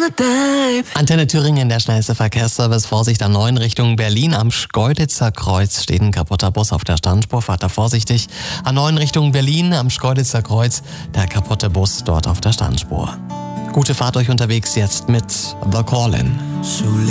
Antenne Thüringen, der schnellste Verkehrsservice. Vorsicht am 9 Richtung Berlin. Am Schkeuditzer Kreuz steht ein kaputter Bus auf der Standspur. Fahrt da vorsichtig. A9 Richtung Berlin, am Schkeuditzer Kreuz, der kaputte Bus dort auf der Standspur. Gute Fahrt euch unterwegs jetzt mit The Call-In.